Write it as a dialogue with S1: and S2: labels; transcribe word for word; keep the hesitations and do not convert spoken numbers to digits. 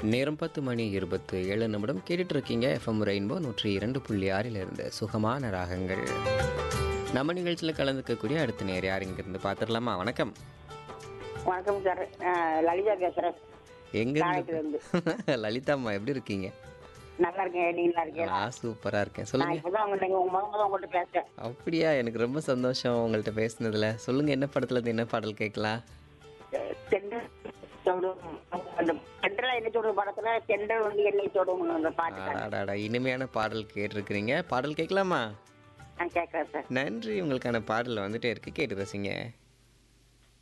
S1: நேரம் பத்து மணி இருபத்து ஏழு நிமிடம் கேட்டுட்டு இருக்கீங்க எஃப்எம் ரெயின்போ நூற்றி இரண்டு புள்ளி ஆறில் இருந்து சுகமான ராகங்கள். நம்ம நிகழ்ச்சியில் கலந்துக்கக்கூடிய அடுத்த நேர் யார் இங்கிருந்து பார்த்துடலாமா? வணக்கம்.
S2: வணக்கம் சார். அஹ் லலிதா பேசுறேன்.
S1: எங்க
S2: நாளைக்குல
S1: இருந்து?
S2: இருந்து.
S1: லலிதாம்மா எப்படி இருக்கீங்க?
S2: நல்லா இருக்கேன். நீ நல்லா இருக்கீங்களா?
S1: ஆ சூப்பரா இருக்கேன்.
S2: நான்
S1: சொல்லுங்க.
S2: இப்பதான் உங்க நீங்க உங்க முதல்ல உங்கள்கிட்ட பேசுறேன்.
S1: அப்படியா? எனக்கு ரொம்ப சந்தோஷம் உங்கள்கிட்ட பேசுனதுல. சொல்லுங்க, என்ன படத்துல இருந்து என்ன பாடல் கேட்கலாம்?
S2: தென்றல் தொடும் அந்த தென்றல் என்ன தொடும் படத்துல தென்றல் வந்து என்னை தொடும் அந்த பாட்டு
S1: அடாடா, இனிமையான பாடல் கேட்டிருக்கிறீங்க. பாடல் கேட்கலாமா?
S2: நான் கேட்கறேன் சார்.
S1: நன்றி. உங்களுக்கான பாடல் வந்துட்டே இருக்கு, கேட்டு ரசிங்க.